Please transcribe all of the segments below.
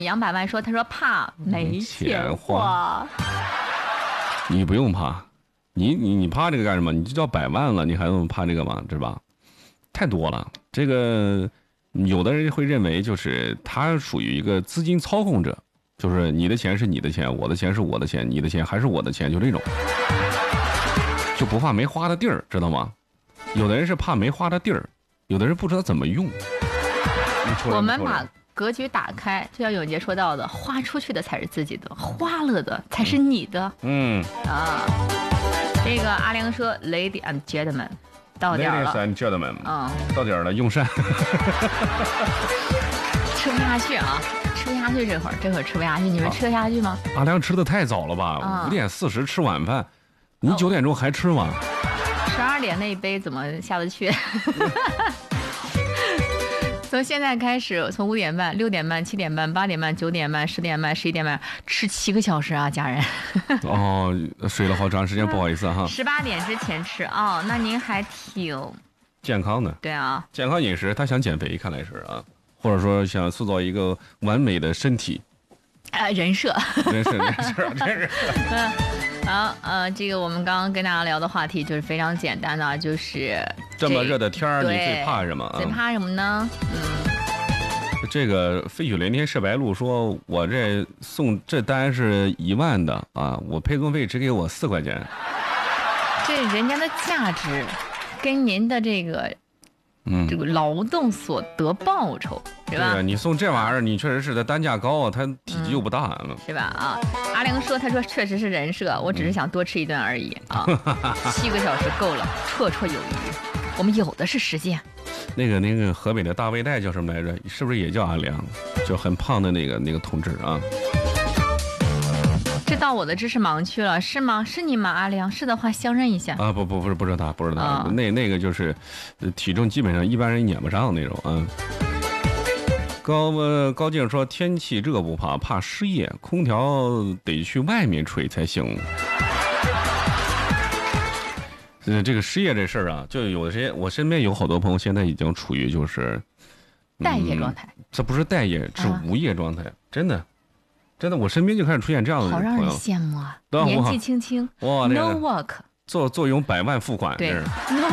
杨百万说，他说怕没钱花。 你不用怕，你怕这个干什么？你就叫100万了，你还用怕这个吗？是吧？太多了。这个有的人会认为，就是他属于一个资金操控者，就是你的钱是你的钱，我的钱是我的钱，你的钱还是我的钱，就这种，就不怕没花的地儿，知道吗？有的人是怕没花的地儿，有的人不知道怎么用。 我们把格局打开，就像永杰说到的，花出去的才是自己的，花了的才是你的。这个阿良说 ，Ladies and gentlemen， 到点了。 Ladies and gentlemen， 到点了，用膳。 吃不下去啊，吃不下去，这会儿吃不下去，你们吃得下去吗？ 阿良吃的太早了吧？5点40吃晚饭，你9点钟还吃吗 ？12点那一杯怎么下得去？从现在开始，从5点半、6点半、7点半、8点半、9点半、10点半、11点半，吃7个小时啊，家人。 哦，睡了好长时间，不好意思哈。 18点之前吃哦，那您还挺健康的。 对啊， 健康饮食，他想减肥，看来是啊，或者说想塑造一个完美的身体。 人设。 人设。 好，这个我们刚刚跟大家聊的话题就是非常简单的，就是这么热的天儿，你最怕什么？ 最怕什么呢？ 这个飞雪连天射白鹿说，我这送这单是1万的啊，我配送费只给我4块钱。 这人家的价值跟您的这个劳动所得报酬是吧？ 对，你送这玩意儿，你确实是它单价高啊，它体积又不大是吧？啊，阿玲说，他说确实是人设，我只是想多吃一顿而已啊。7个小时够了，绰绰有余。我们有的是时间。 那个河北的大背带叫什么来着？是不是也叫阿良？就很胖的那个同志啊。 这到我的知识盲区了，是吗？是你吗？阿良是的话，相认一下啊！不是他，那个就是，体重基本上一般人撵不上那种啊。高静说，天气热不怕，怕失业，空调得去外面吹才行。这个失业这事儿啊，就有些我身边有好多朋友现在已经处于就是待业状态。这不是待业，是无业状态，真的，我身边就开始出现这样的朋友， 好让人羡慕啊！年纪轻轻哇 ，no work， 坐拥100万付款， 对 ，no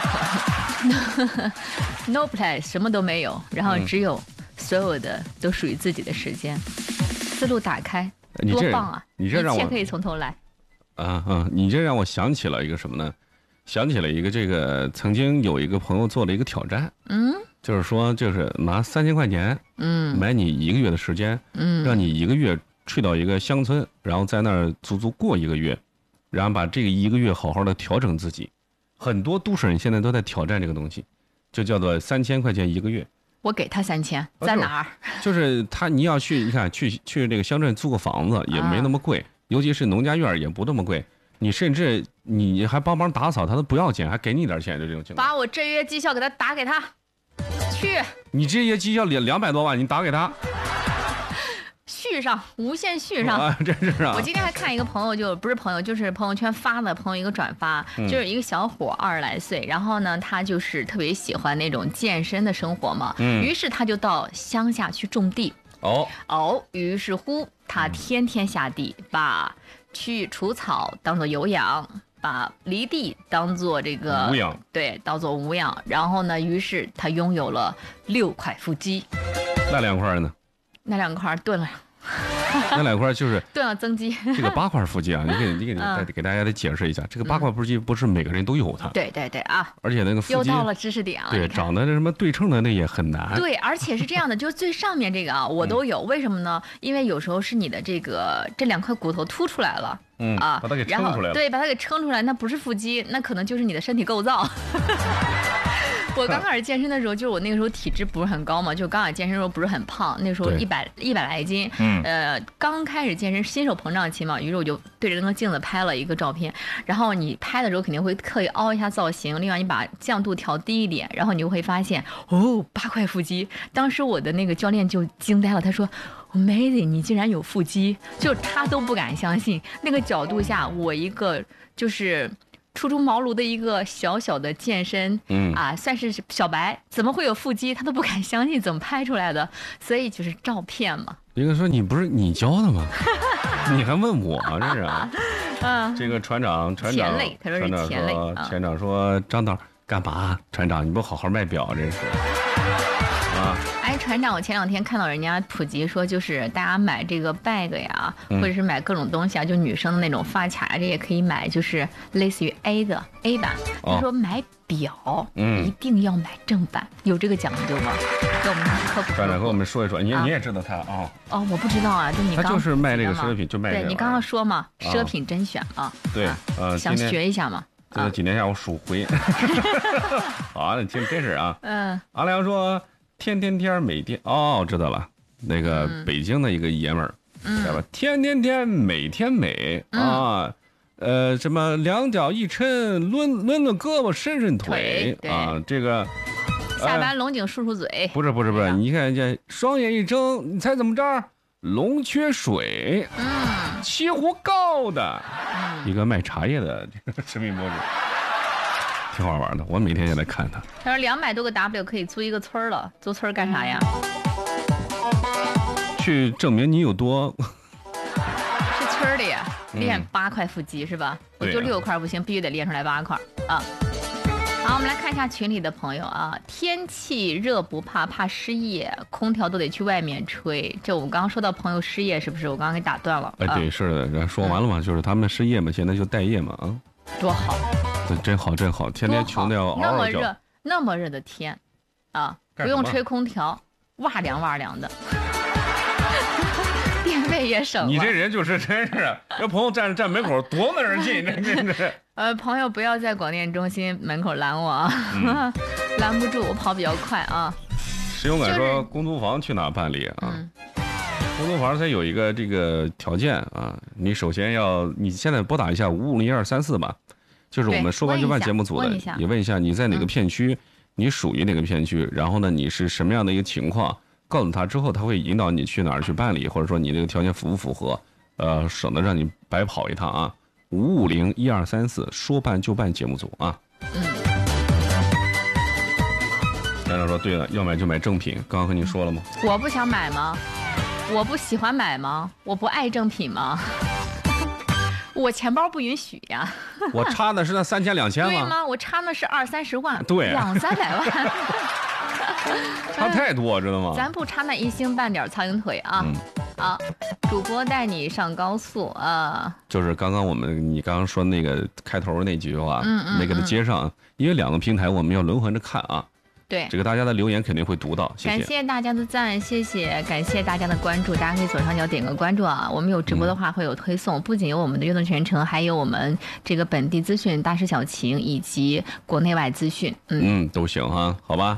work，no play， 什么都没有，然后只有所有的都属于自己的时间，思路打开，多棒啊！ 你这让我一切可以从头来。 你这让我想起了一个什么呢？想起了一个这个曾经有一个朋友做了一个挑战，就是说就是拿3000块钱，买你1个月的时间，让你1个月去到一个乡村，然后在那儿足足过1个月，然后把这个1个月好好的调整自己。很多都市人现在都在挑战这个东西，就叫做3000块钱1个月。 我给他3000，在哪儿？ 就是你要去，你看去这个乡镇租个房子也没那么贵，尤其是农家院也不那么贵。你甚至你还帮忙打扫，他都不要钱，还给你点钱，就这种情况。 把我这月绩效给他打给他，去。 你这月绩效200多万，你打给他， 续上，无限续上啊！真是啊！ 我今天还看一个朋友，就不是朋友，就是朋友圈发的，朋友一个转发，就是一个小伙20来岁，然后呢，他就是特别喜欢那种健身的生活嘛，于是他就到乡下去种地。于是乎他天天下地，把去除草当做有氧，把犁地当做这个无氧， 对，当做无氧。然后呢，于是他拥有了6块腹肌。 那2块呢？ 那2块炖了。 那2块就是炖了增肌。 这个8块腹肌啊，你给大家得解释一下，这个8块腹肌不是每个人都有它。 对啊， 而且那个腹肌又到了知识点了。 对，长得什么对称的那也很难。 对，而且是这样的，就是最上面这个啊，我都有。为什么呢？因为有时候是你的这2块骨头凸出来了， 把它给撑出来了。 对，把它给撑出来，那不是腹肌，那可能就是你的身体构造。我刚开始健身的时候，就是我那个时候体质不是很高嘛，就刚开始健身的时候不是很胖，那时候100来斤，刚开始健身新手膨胀期嘛，于是我就对着那个镜子拍了一个照片，然后你拍的时候肯定会刻意凹一下造型，另外你把降度调低一点，然后你就会发现8块腹肌，当时我的那个教练就惊呆了，他说Amazing， 你竟然有腹肌，就他都不敢相信，那个角度下我一个就是初出茅庐的一个小小的健身，算是小白，怎么会有腹肌？他都不敢相信，怎么拍出来的？所以就是照片嘛。 一个说你不是你教的吗？你还问我这是？这个船长， 钱累，他说是钱累。 船长说张导干嘛？船长你不好好卖表，真是。 船长，我前2天看到人家普及说，就是大家买这个 bag 呀，或者是买各种东西啊，就女生的那种发卡，这也可以买，就是类似于 A 版。他说买表，一定要买正版，有这个讲究吗？给我们科普。 船长跟我们说一说，你也知道他啊？ 我不知道啊，就你刚他就是卖这个奢侈品，就卖这个。 对你刚刚说嘛，奢品甄选嘛。 对， 想学一下嘛。 这几年下我数回。好，你听真是啊。阿良说。天每天知道了，那个北京的一个爷们儿，知道吧？天每天美啊，什么两脚一抻，抡胳膊伸腿啊，这个下班龙井漱嘴， 不是，你看这双眼一睁，你猜怎么着？龙缺水，西湖高的，一个卖茶叶的这个视频博主。挺好玩的，我每天也在看他。 他说200多个 W 可以租一个村了，租村干啥呀？ 去证明你有多。 是村里练8块腹肌是吧？我就6块不行，必须得练出来8块啊。好，我们来看一下群里的朋友啊。天气热不怕，怕失业，空调都得去外面吹。这我们刚刚说到朋友失业，是不是？我刚刚给打断了。 对，是的，说完了嘛，就是他们失业嘛，现在就待业嘛啊。 多好。 真好，天天穷的要嗷嗷叫。 那么热的天，不用吹空调，哇凉的，电费也省了。 你这人就是真是，这朋友站门口多么人近，真是。 朋友不要在广电中心门口拦我啊，拦不住，我跑比较快啊。 石勇敢说公租房去哪办理啊？公租房它有一个这个条件啊，你首先你现在拨打一下5501234吧。就是我们说完就办节目组的，你问一下你在哪个片区，你属于哪个片区，然后呢你是什么样的一个情况，告诉他之后，他会引导你去哪儿去办理，或者说你这个条件符不符合，省得让你白跑一趟啊。5501234说办就办节目组啊。站长说对了，要买就买正品，刚刚和你说了吗？ 我不想买吗？我不喜欢买吗？我不爱正品吗？我钱包不允许呀。 我差的是那3000、2000吗？ 对吗？我差的是20-30万， 对 ，200-300万， 差太多，知道吗？ 咱不差那1星半点苍蝇腿啊！主播带你上高速啊！ 就是刚刚你刚刚说那个开头那几句话，没给他接上，因为2个平台我们要轮换着看啊。 对， 这个大家的留言肯定会读到，谢谢。 感谢大家的赞，谢谢，感谢大家的关注，大家可以左上角点个关注啊。我们有直播的话会有推送，不仅有我们的悦动全程，还有我们这个本地资讯、大事小情以及国内外资讯， 都行哈，好吧。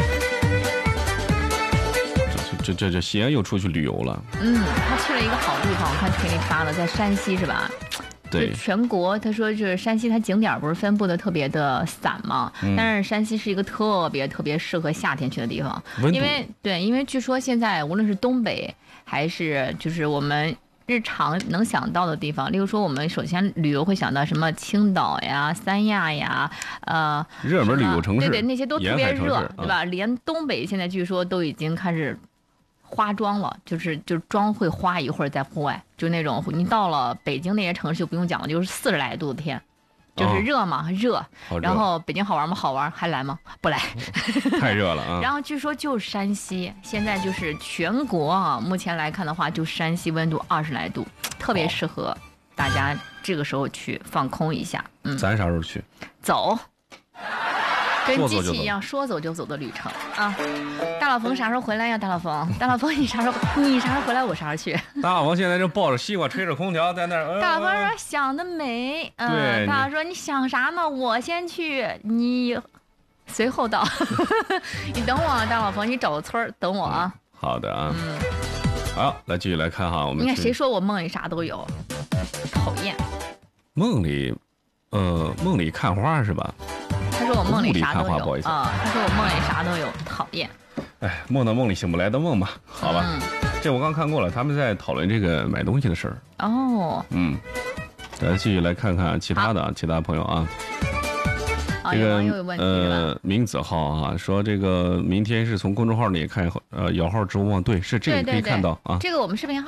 这西安又出去旅游了。 他去了一个好地方，我看群里发了，在山西是吧？ 对， 全国他说就是山西，它景点不是分布的特别的散嘛，但是山西是一个特别适合夏天去的地方，因为据说现在无论是东北还是就是我们日常能想到的地方，例如说我们首先旅游会想到什么青岛呀、三亚呀， 热门旅游城市， 对，那些都特别热，对吧？连东北现在据说都已经开始花妆了，就是妆会花一会儿在户外，就那种你到了北京那些城市就不用讲了，就是40来度的天，就是热嘛，热。然后北京好玩吗？好玩，还来吗？不来， 太热了啊。 然后据说就山西现在就是全国啊，目前来看的话，就山西温度20来度，特别适合大家这个时候去放空一下。 咱啥时候去？ 走。跟机器一样，说走就走的旅程啊！大老冯啥时候回来呀？大老冯，你啥时候回来？我啥时候去？ 大老冯现在就抱着西瓜，吹着空调在那儿。 大老冯说想得美，对。大老说你想啥呢？我先去，你随后到。你等我啊，大老冯，你找个村儿等我啊。 好的啊。好，来继续来看哈，我们。 你看谁说我梦里啥都有？讨厌。 梦里看花是吧？ 他说我梦里啥都有啊！ 他说我梦里啥都有，讨厌。 哎，梦到梦里醒不来的梦吧，好吧。这我刚看过了，他们在讨论这个买东西的事儿。 咱继续来看看其他的其他朋友啊。这个明子浩啊说，这个明天是从公众号里看摇号直播吗？对，是这个可以看到啊。 这个我们视频号